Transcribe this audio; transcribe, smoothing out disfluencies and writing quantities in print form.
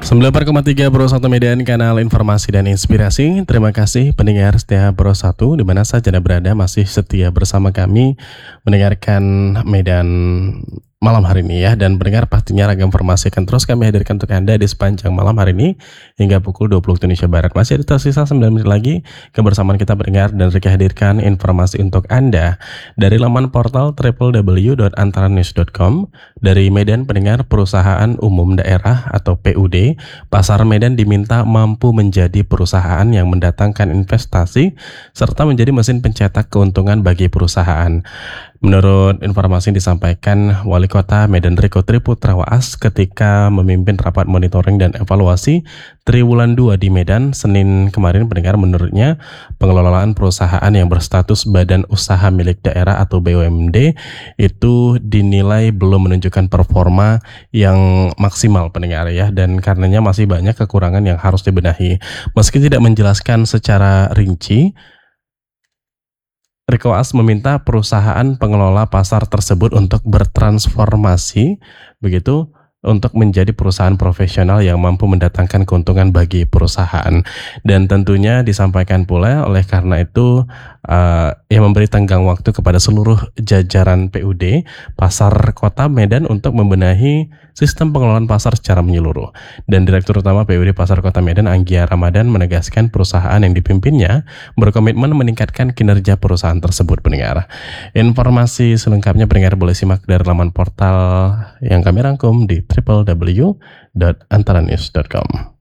94,3 Pro 1 Medan, kanal informasi dan inspirasi. Terima kasih pendengar setia Pro 1 di mana saja Anda berada masih setia bersama kami mendengarkan Medan malam hari ini ya, dan pendengar pastinya ragam informasi akan terus kami hadirkan untuk Anda di sepanjang malam hari ini hingga pukul 20 waktu Indonesia Barat. Masih ada tersisa 9 menit lagi kebersamaan kita pendengar, dan Rika hadirkan informasi untuk Anda dari laman portal www.antaranews.com. Dari Medan pendengar, perusahaan umum daerah atau PUD Pasar Medan diminta mampu menjadi perusahaan yang mendatangkan investasi serta menjadi mesin pencetak keuntungan bagi perusahaan. Menurut informasi yang disampaikan Wali Kota Medan Riko Triputra Waas ketika memimpin rapat monitoring dan evaluasi Triwulan 2 di Medan Senin kemarin pendengar, menurutnya pengelolaan perusahaan yang berstatus badan usaha milik daerah atau BUMD itu dinilai belum menunjukkan performa yang maksimal pendengar ya, dan karenanya masih banyak kekurangan yang harus dibenahi. Meski tidak menjelaskan secara rinci, Riko Waas meminta perusahaan pengelola pasar tersebut untuk bertransformasi begitu untuk menjadi perusahaan profesional yang mampu mendatangkan keuntungan bagi perusahaan. Dan tentunya disampaikan pula oleh karena itu yang memberi tenggang waktu kepada seluruh jajaran PUD Pasar Kota Medan untuk membenahi sistem pengelolaan pasar secara menyeluruh. Dan Direktur Utama PUD Pasar Kota Medan Anggia Ramadan menegaskan perusahaan yang dipimpinnya berkomitmen meningkatkan kinerja perusahaan tersebut pendengar. Informasi selengkapnya pendengar boleh simak dari laman portal yang kami rangkum di www.antaranews.com.